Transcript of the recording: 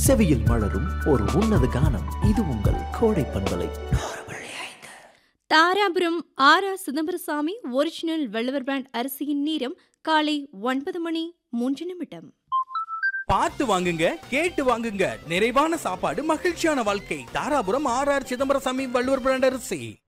செவியில் மலரும் ஒரு உன்னத கானம். இது உங்கள் கோடை பண்பலை. தாராபுரம் ஆரா சிதம்பரசாமி ஒரிஜினல் வெள்ளவர் பிராண்ட் அரிசியின் நேரம் காலை 9:03. பார்த்து வாங்குங்க, கேட்டு வாங்குங்க. நிறைவான சாப்பாடு, மகிழ்ச்சியான வாழ்க்கை. தாராபுரம் ஆர் சிதம்பரசாமி வள்ளுவர் பிராண்ட் அரிசி.